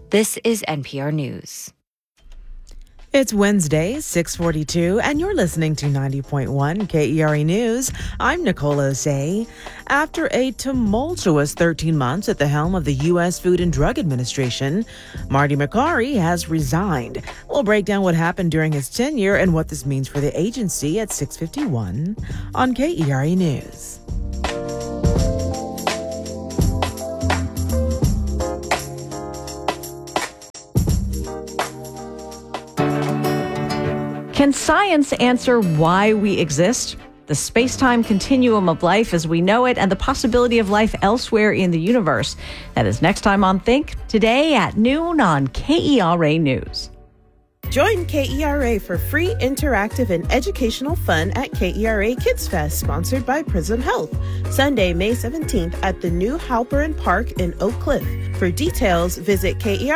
This is NPR News. It's Wednesday, 6:42, and you're listening to 90.1 KERE News. I'm Nicole Osei. After a tumultuous 13 months at the helm of the U.S. Food and Drug Administration, Marty Makary has resigned. We'll break down what happened during his tenure and what this means for the agency at 6:51 on KERE News. Can science answer why we exist? The space-time continuum of life as we know it and the possibility of life elsewhere in the universe. That is next time on Think, today at noon on KERE News. Join KERE for free, interactive, and educational fun at KERE Kids Fest, sponsored by Prism Health. Sunday, May 17th at the new Halperin Park in Oak Cliff. For details, visit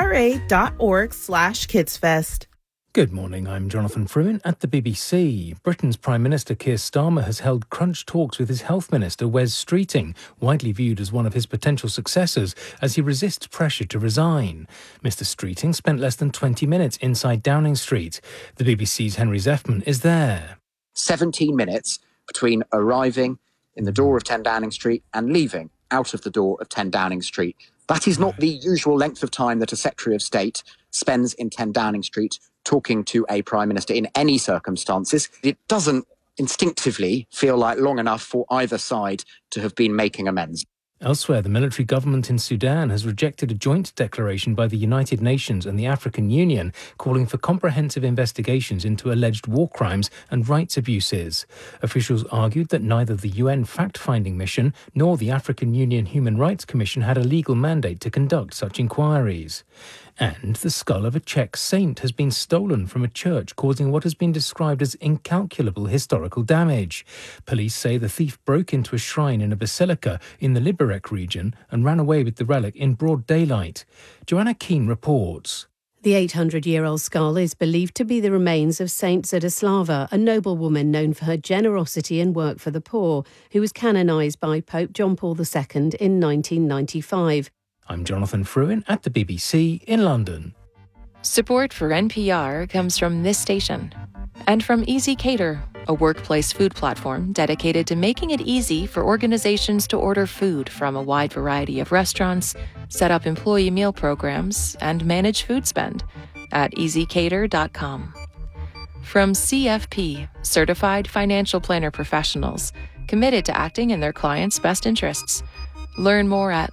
kera.org/kidsfest. Good morning, I'm Jonathan Fruin at the BBC. Britain's Prime Minister Keir Starmer has held crunch talks with his Health Minister Wes Streeting, widely viewed as one of his potential successors, as he resists pressure to resign. Mr Streeting spent less than 20 minutes inside Downing Street. The BBC's Henry Zeffman is there. 17 minutes between arriving in the door of 10 Downing Street and leaving out of the door of 10 Downing Street. That is not the usual length of time that a Secretary of State spends in 10 Downing Street talking to a Prime Minister in any circumstances. It doesn't instinctively feel like long enough for either side to have been making amends. Elsewhere, the military government in Sudan has rejected a joint declaration by the United Nations and the African Union calling for comprehensive investigations into alleged war crimes and rights abuses. Officials argued that neither the UN fact-finding mission nor the African Union Human Rights Commission had a legal mandate to conduct such inquiries. And the skull of a Czech saint has been stolen from a church, causing what has been described as incalculable historical damage. Police say the thief broke into a shrine in a basilica in the Liberec region and ran away with the relic in broad daylight. Joanna Keane reports. The 800-year-old skull is believed to be the remains of Saint Zdislava, a noblewoman known for her generosity and work for the poor, who was canonised by Pope John Paul II in 1995. I'm Jonathan Fruin at the BBC in London. Support for NPR comes from this station and from Easy Cater, a workplace food platform dedicated to making it easy for organizations to order food from a wide variety of restaurants, set up employee meal programs, and manage food spend at easycater.com. From CFP, Certified Financial Planner Professionals, committed to acting in their clients' best interests. Learn more at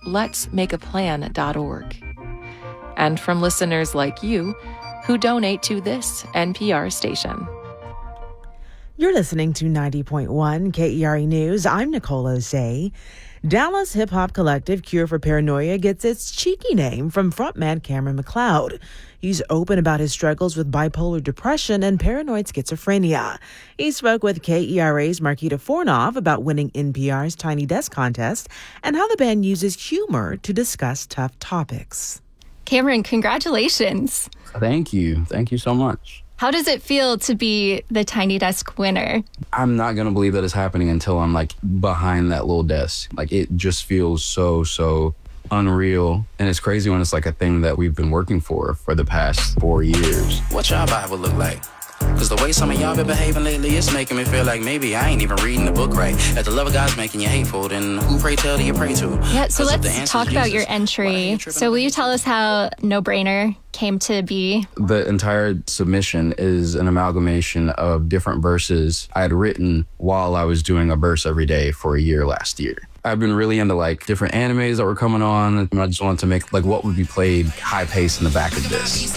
letsmakeaplan.org. And from listeners like you who donate to this NPR station. You're listening to 90.1 KERE News. I'm Nicole Osei. Dallas hip-hop collective Cure for Paranoia gets its cheeky name from frontman Cameron McLeod. He's open about his struggles with bipolar depression and paranoid schizophrenia. He spoke with KERA's Marquita Fornoff about winning NPR's Tiny Desk contest and how the band uses humor to discuss tough topics. Cameron, congratulations. Thank you. Thank you so much. How does it feel to be the Tiny Desk winner? I'm not going to believe that it's happening until I'm behind that little desk. It just feels so unreal. And it's crazy when it's a thing that we've been working for the past 4 years. What y'all Bible look like? Because the way some of y'all been behaving lately, it's making me feel like maybe I ain't even reading the book right. That the love of God's making you hateful, then who pray tell do you pray to? Yeah, so let's talk about your entry. So will you tell us how No Brainer came to be? The entire submission is an amalgamation of different verses I had written while I was doing a verse every day for a year last year. I've been really into different animes that were coming on, and I just wanted to make what would be played high pace in the back of this.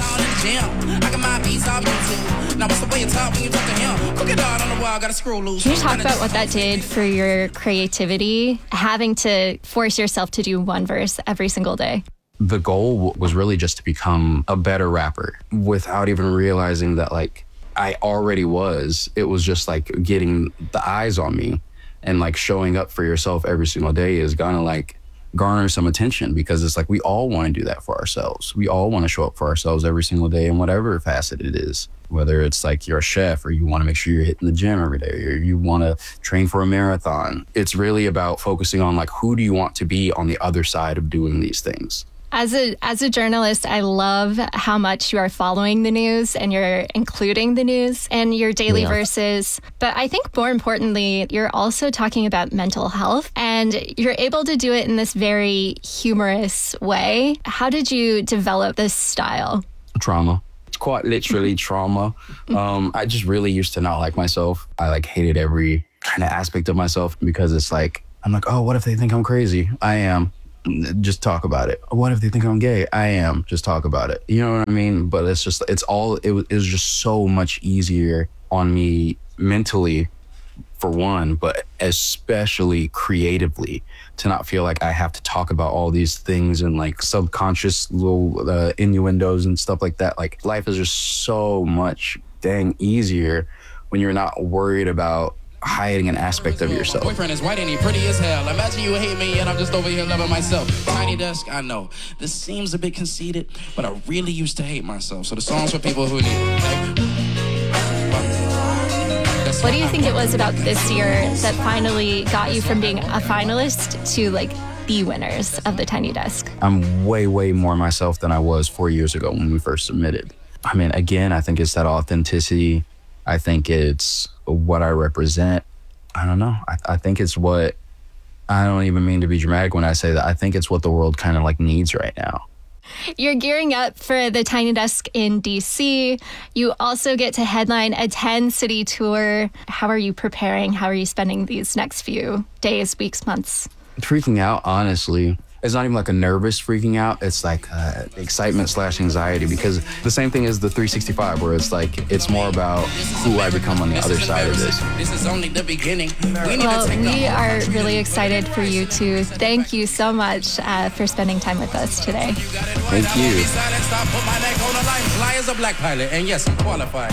Can you talk about what that did for your creativity, having to force yourself to do one verse every single day? The goal was really just to become a better rapper without even realizing that I already was. It was just getting the eyes on me. And showing up for yourself every single day is gonna garner some attention, because it's we all want to do that for ourselves. We all want to show up for ourselves every single day in whatever facet it is. Whether it's you're a chef, or you want to make sure you're hitting the gym every day, or you want to train for a marathon. It's really about focusing on who do you want to be on the other side of doing these things. As a journalist, I love how much you are following the news and you're including the news and your daily verses. But I think more importantly, you're also talking about mental health, and you're able to do it in this very humorous way. How did you develop this style? Trauma. It's quite literally trauma. I just really used to not like myself. I hated every kind of aspect of myself because it's I'm like, oh, what if they think I'm crazy? I am. Just talk about it. What if they think I'm gay? I am. Just talk about it. You know what I mean? But it was just so much easier on me mentally, for one, but especially creatively, to not feel like I have to talk about all these things and subconscious little innuendos and stuff like that. Life is just so much dang easier when you're not worried about hiding an aspect of yourself. My boyfriend is white and he pretty as hell. Imagine you hate me and I'm just over here loving myself. Tiny Desk, I know. This seems a bit conceited, but I really used to hate myself. So the song's for people who need What do you think it was about this year that finally got you from being a finalist to the winners of the Tiny Desk? I'm way, way more myself than I was 4 years ago when we first submitted. I mean, again, I think it's that authenticity. I think it's what I represent. I don't know. I think it's what, I don't even mean to be dramatic when I say that. I think it's what the world kind of needs right now. You're gearing up for the Tiny Desk in DC. You also get to headline a 10-city tour. How are you preparing? How are you spending these next few days, weeks, months? Freaking out, honestly. It's not even a nervous freaking out. It's excitement/anxiety, because the same thing as the 365, where it's more about who I become on the other side of this. This is only the beginning. Well, we are really excited for you too. Thank you so much for spending time with us today. Thank you. Fly as a black pilot, and yes, I'm qualified.